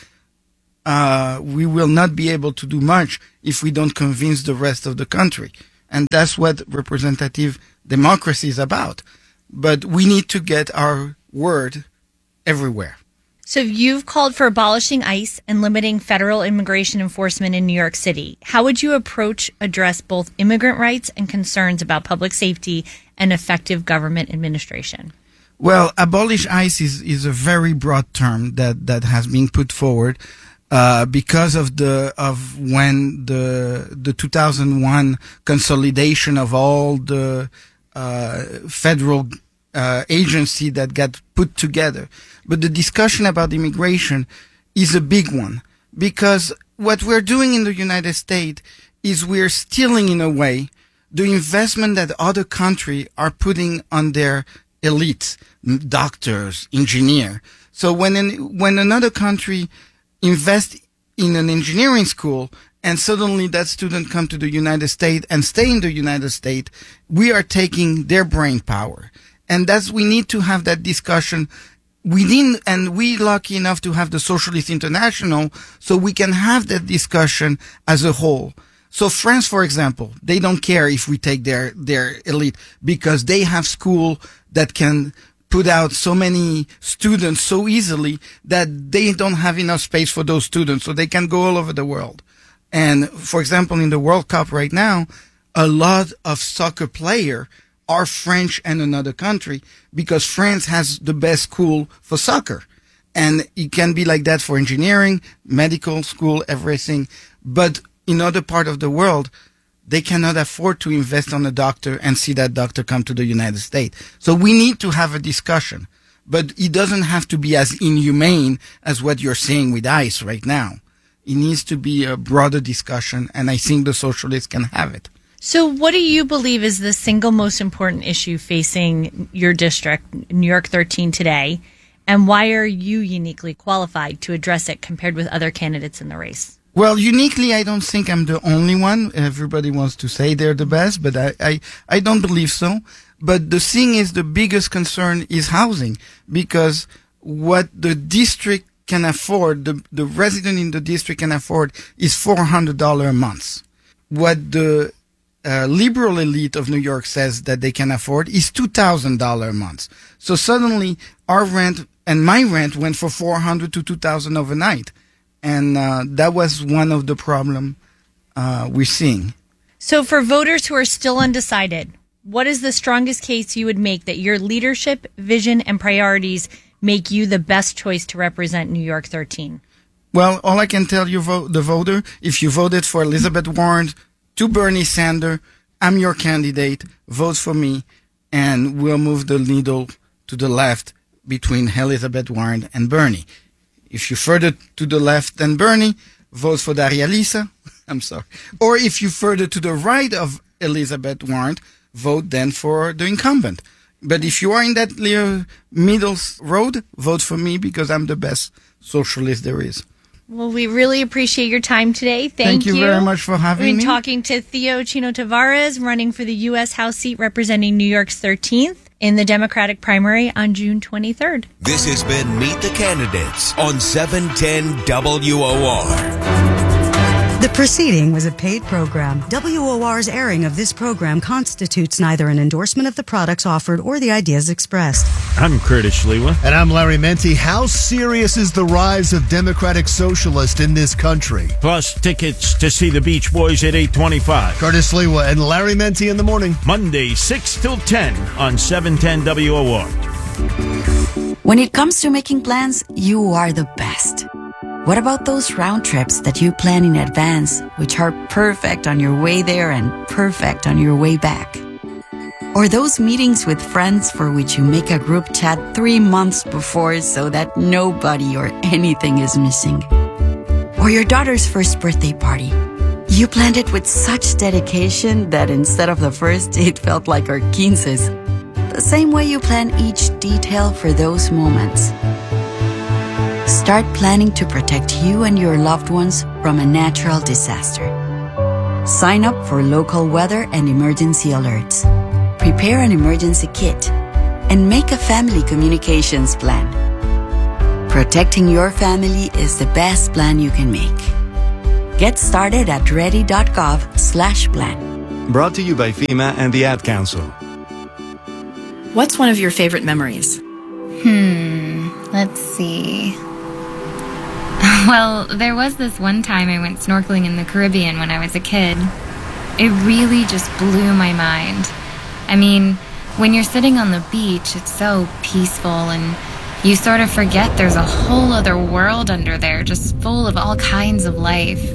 We will not be able to do much if we don't convince the rest of the country. And that's what representative democracy is about. But we need to get our word everywhere. So you've called for abolishing ICE and limiting federal immigration enforcement in New York City. How would you address both immigrant rights and concerns about public safety and effective government administration? Well, abolish ICE is a very broad term that has been put forward. Because of when the 2001 consolidation of all the federal agency that got put together. But the discussion about immigration is a big one, because what we're doing in the United States is we're stealing, in a way, the investment that other countries are putting on their elites, doctors, engineers. So when another country invest in an engineering school and suddenly that student come to the United States and stay in the United States, we are taking their brain power. And we need to have that discussion. We lucky enough to have the Socialist International, so we can have that discussion as a whole. So France, for example, they don't care if we take their elite, because they have school that can put out so many students so easily that they don't have enough space for those students, so they can go all over the world. And for example, in the World Cup right now, a lot of soccer players are French and another country, because France has the best school for soccer. And it can be like that for engineering, medical school, everything. But in other part of the world, they cannot afford to invest on a doctor and see that doctor come to the United States. So we need to have a discussion, but it doesn't have to be as inhumane as what you're saying with ICE right now. It needs to be a broader discussion, and I think the socialists can have it. So what do you believe is the single most important issue facing your district, New York 13, today? And why are you uniquely qualified to address it compared with other candidates in the race? Well, uniquely, I don't think I'm the only one. Everybody wants to say they're the best, but I don't believe so. But the thing is, the biggest concern is housing, because what the district can afford, the resident in the district can afford, is $400 a month. What the liberal elite of New York says that they can afford is $2,000 a month. So suddenly, our rent and my rent went from $400 to $2,000 overnight. And that was one of the problems we're seeing. So for voters who are still undecided, what is the strongest case you would make that your leadership, vision, and priorities make you the best choice to represent New York 13? Well, all I can tell you, the voter, if you voted for Elizabeth Warren to Bernie Sanders, I'm your candidate. Vote for me, and we'll move the needle to the left between Elizabeth Warren and Bernie. If you're further to the left than Bernie, vote for Daria Lisa. I'm sorry. Or if you're further to the right of Elizabeth Warren, vote then for the incumbent. But if you are in that middle road, vote for me, because I'm the best socialist there is. Well, we really appreciate your time today. Thank you. Thank you very much for having me. We've been talking to Theo Chino Tavares, running for the U.S. House seat representing New York's 13th in the Democratic primary on June 23rd. This has been Meet the Candidates on 710 WOR. The proceeding was a paid program. WOR's airing of this program constitutes neither an endorsement of the products offered or the ideas expressed. I'm Curtis Schlewa. And I'm Larry Menti. How serious is the rise of Democratic Socialists in this country? Plus tickets to see the Beach Boys at 8:25. Curtis Schlewa and Larry Menti in the morning. Monday, 6 till 10 on 710 WOR. When it comes to making plans, you are the best. What about those round trips that you plan in advance, which are perfect on your way there and perfect on your way back? Or those meetings with friends for which you make a group chat 3 months before so that nobody or anything is missing? Or your daughter's first birthday party. You planned it with such dedication that instead of the first, it felt like our 15s. The same way you plan each detail for those moments. Start planning to protect you and your loved ones from a natural disaster. Sign up for local weather and emergency alerts. Prepare an emergency kit and make a family communications plan. Protecting your family is the best plan you can make. Get started at ready.gov/plan. Brought to you by FEMA and the Ad Council. What's one of your favorite memories? Let's see. Well, there was this one time I went snorkeling in the Caribbean when I was a kid. It really just blew my mind. I mean, when you're sitting on the beach, it's so peaceful and you sort of forget there's a whole other world under there, just full of all kinds of life.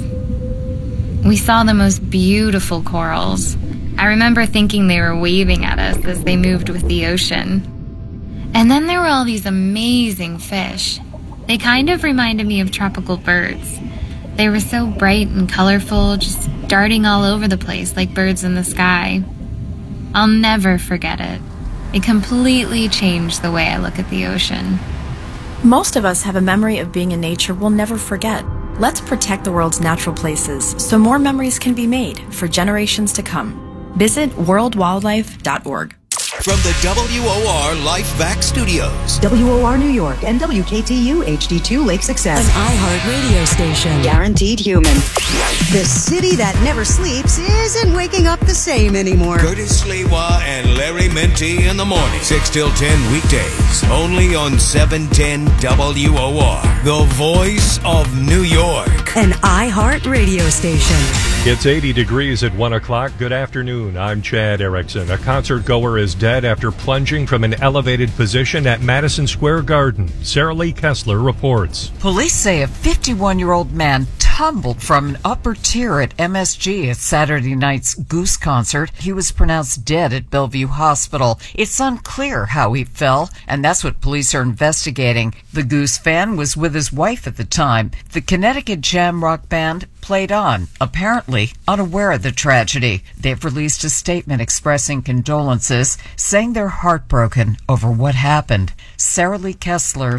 We saw the most beautiful corals. I remember thinking they were waving at us as they moved with the ocean. And then there were all these amazing fish. They kind of reminded me of tropical birds. They were so bright and colorful, just darting all over the place like birds in the sky. I'll never forget it. It completely changed the way I look at the ocean. Most of us have a memory of being in nature we'll never forget. Let's protect the world's natural places so more memories can be made for generations to come. Visit worldwildlife.org. From the WOR Lifevac Studios. WOR New York and WKTU HD2 Lake Success. An iHeart radio station. Guaranteed human. The city that never sleeps isn't waking up the same anymore. Curtis Sliwa and Larry Minty in the morning. 6 till 10 weekdays. Only on 710 WOR. The voice of New York. An iHeart radio station. It's 80 degrees at 1 o'clock. Good afternoon. I'm Chad Erickson. A concert goer is dead after plunging from an elevated position at Madison Square Garden. Sarah Lee Kessler reports. Police say a 51-year-old man tumbled from an upper tier at MSG at Saturday night's Goose concert. He was pronounced dead at Bellevue Hospital. It's unclear how he fell, and that's what police are investigating. The Goose fan was with his wife at the time. The Connecticut jam rock band played on, apparently unaware of the tragedy. They've released a statement expressing condolences, saying they're heartbroken over what happened. Sarah Lee Kessler,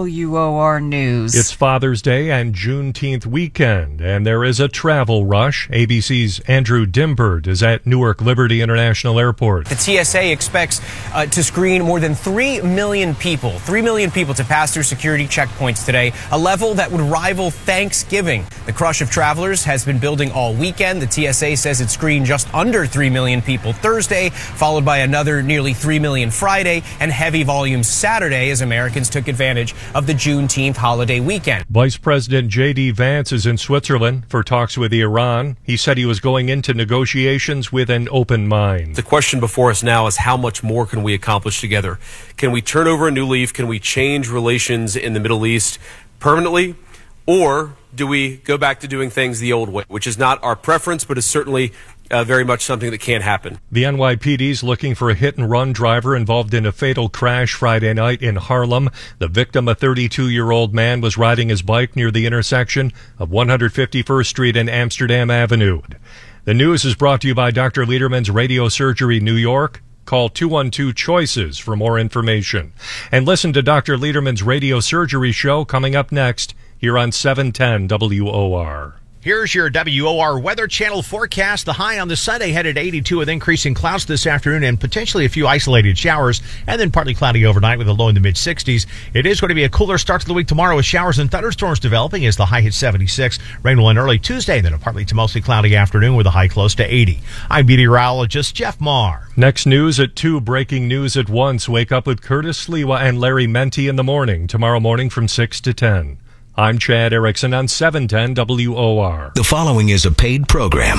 WOR News. It's Father's Day and Juneteenth weekend, and there is a travel rush. ABC's Andrew Dimbert is at Newark Liberty International Airport. The TSA expects to screen more than 3 million people to pass through security checkpoints today, a level that would rival Thanksgiving. The crush of travelers has been building all weekend. The TSA says it screened just under 3 million people Thursday, followed by another nearly 3 million Friday, and heavy volumes Saturday as Americans took advantage of the Juneteenth holiday weekend. Vice President J.D. Vance is in Switzerland for talks with Iran. He said he was going into negotiations with an open mind. The question before us now is how much more can we accomplish together? Can we turn over a new leaf? Can we change relations in the Middle East permanently? Or do we go back to doing things the old way, which is not our preference, but is certainly very much something that can happen. The NYPD's looking for a hit-and-run driver involved in a fatal crash Friday night in Harlem. The victim, a 32-year-old man, was riding his bike near the intersection of 151st Street and Amsterdam Avenue. The news is brought to you by Dr. Lederman's Radiosurgery New York. Call 212-CHOICES for more information. And listen to Dr. Lederman's Radiosurgery show coming up next here on 710 WOR. Here's your WOR Weather Channel forecast. The high on the Sunday headed 82 with increasing clouds this afternoon and potentially a few isolated showers, and then partly cloudy overnight with a low in the mid-60s. It is going to be a cooler start to the week tomorrow with showers and thunderstorms developing as the high hits 76. Rain will end early Tuesday, then a partly to mostly cloudy afternoon with a high close to 80. I'm meteorologist Jeff Marr. Next news at 2, breaking news at once. Wake up with Curtis Sliwa and Larry Minty in the morning, tomorrow morning from 6 to 10. I'm Chad Erickson on 710 WOR. The following is a paid program.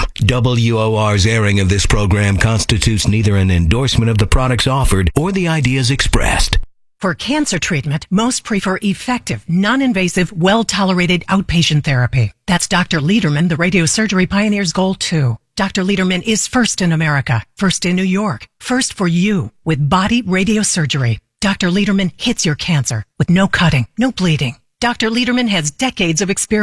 WOR's airing of this program constitutes neither an endorsement of the products offered or the ideas expressed. For cancer treatment, most prefer effective, non-invasive, well-tolerated outpatient therapy. That's Dr. Lederman, the radiosurgery pioneer's goal, too. Dr. Lederman is first in America, first in New York, first for you with body radiosurgery. Dr. Lederman hits your cancer with no cutting, no bleeding. Dr. Lederman has decades of experience.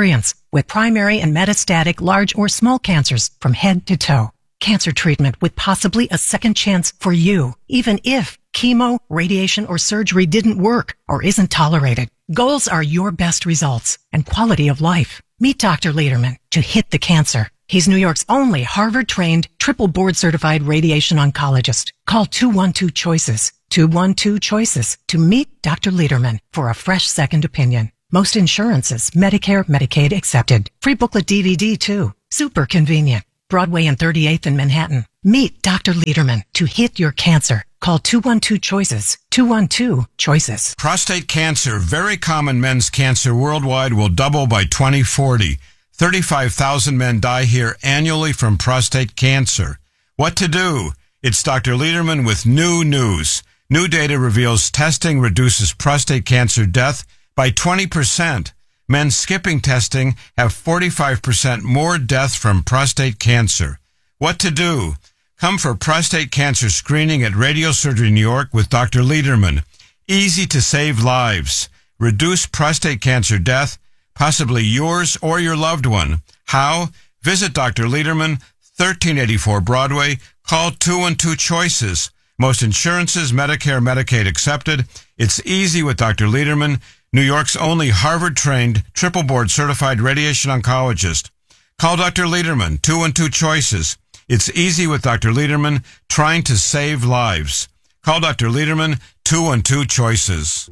with primary and metastatic large or small cancers from head to toe. Cancer treatment with possibly a second chance for you, even if chemo, radiation, or surgery didn't work or isn't tolerated. Goals are your best results and quality of life. Meet Dr. Lederman to hit the cancer. He's New York's only Harvard-trained, triple board-certified radiation oncologist. Call 212-CHOICES, 212-CHOICES to meet Dr. Lederman for a fresh second opinion. Most insurances, Medicare, Medicaid accepted. Free booklet DVD too. Super convenient. Broadway and 38th in Manhattan. Meet Dr. Lederman to hit your cancer. Call 212-CHOICES, 212-CHOICES. Prostate cancer, very common men's cancer worldwide, will double by 2040. 35,000 men die here annually from prostate cancer. What to do? It's Dr. Lederman with new news. New data reveals testing reduces prostate cancer death by 20%. Men skipping testing have 45% more death from prostate cancer. What to do? Come for prostate cancer screening at Radiosurgery New York with Dr. Lederman. Easy to save lives. Reduce prostate cancer death, possibly yours or your loved one. How? Visit Dr. Lederman, 1384 Broadway. Call 212-CHOICES. Most insurances, Medicare, Medicaid accepted. It's easy with Dr. Lederman, New York's only Harvard-trained, triple board-certified radiation oncologist. Call Dr. Lederman, 212-CHOICES. It's easy with Dr. Lederman, trying to save lives. Call Dr. Lederman, 212-CHOICES.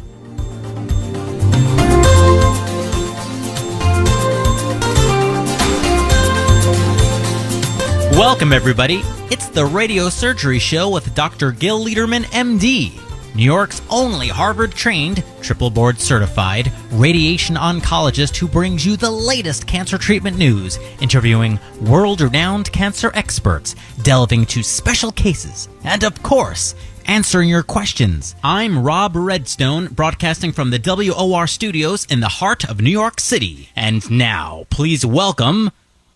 Welcome, everybody. It's the Radio Surgery Show with Dr. Gil Lederman, MD, New York's only Harvard-trained, triple board-certified radiation oncologist who brings you the latest cancer treatment news, interviewing world-renowned cancer experts, delving into special cases, and, of course, answering your questions. I'm Rob Redstone, broadcasting from the WOR studios in the heart of New York City. And now, please welcome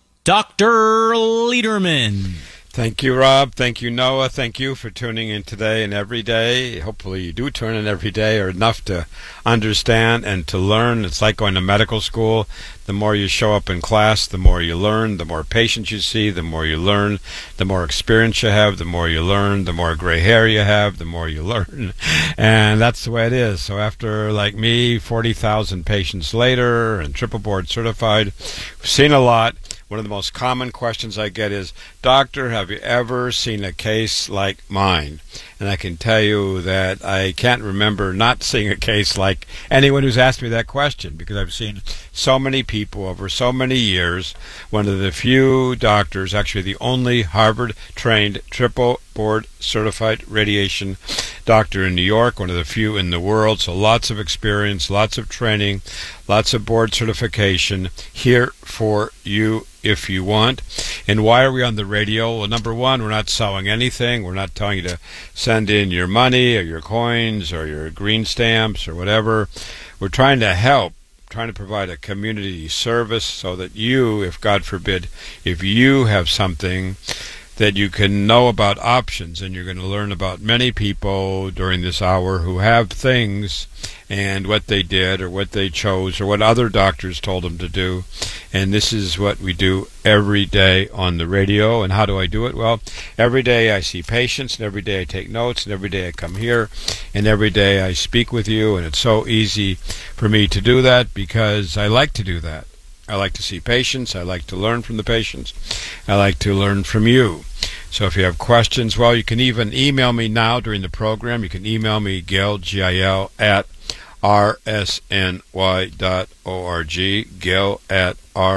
Dr. Lederman. Thank you, Rob. Thank you, Noah. Thank you for tuning in today and every day. Hopefully you do tune in every day, or enough to understand and to learn. It's like going to medical school. The more you show up in class, the more you learn. The more patients you see, the more you learn. The more experience you have, the more you learn. The more gray hair you have, the more you learn. And that's the way it is. So after, like me, 40,000 patients later and triple board certified, we've seen a lot. One of the most common questions I get is, Doctor, have you ever seen a case like mine? And I can tell you that I can't remember not seeing a case like anyone who's asked me that question, because I've seen so many people over so many years. One of the few doctors, actually the only Harvard-trained triple board certified radiation doctor in New York, one of the few in the world, so lots of experience, lots of training, lots of board certification here for you if you want. And why are we on the radio? Well, number one, we're not selling anything. We're not telling you to send in your money or your coins or your green stamps or whatever. We're trying to help, trying to provide a community service so that you, if God forbid, if you have something, that you can know about options, and you're going to learn about many people during this hour who have things and what they did or what they chose or what other doctors told them to do. And this is what we do every day on the radio. And how do I do it? Well, every day I see patients, and every day I take notes, and every day I come here, and every day I speak with you. And it's so easy for me to do that because I like to do that. I like to see patients. I like to learn from the patients. I like to learn from you. So if you have questions, well, you can even email me now during the program. You can email me, Gil, G-I-L, at rsny.org, Gil at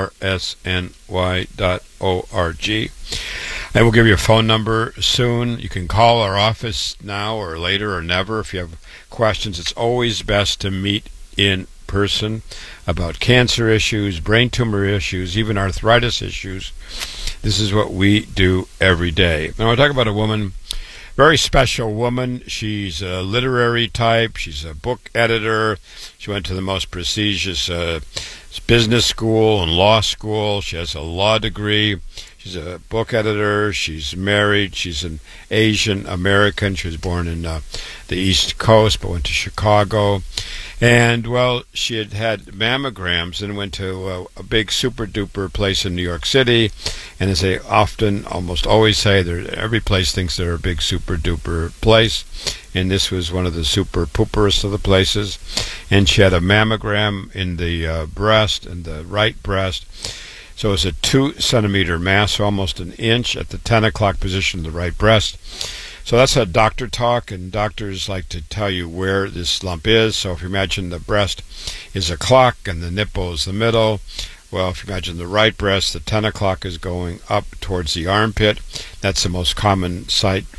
rsny.org. And we'll give you a phone number soon. You can call our office now or later or never if you have questions. It's always best to meet in person about cancer issues, brain tumor issues, even arthritis issues. This is what we do every day. Now I talk about a woman, very special woman. She's a literary type. She's a book editor. She went to the most prestigious business school and law school. She has a law degree. She's a book editor. She's married. She's an Asian American. She was born in the East Coast, but went to Chicago. And, well, she had mammograms and went to a big super-duper place in New York City. And as they often, almost always say, every place thinks they're a big super-duper place. And this was one of the super-pooperest of the places. And she had a mammogram in the breast, in the right breast. So it was a 2-centimeter mass, so almost an inch at the 10 o'clock position of the right breast. So that's a doctor talk, and doctors like to tell you where this lump is. So if you imagine the breast is a clock and the nipple is the middle, well, if you imagine the right breast, the 10 o'clock is going up towards the armpit. That's the most common site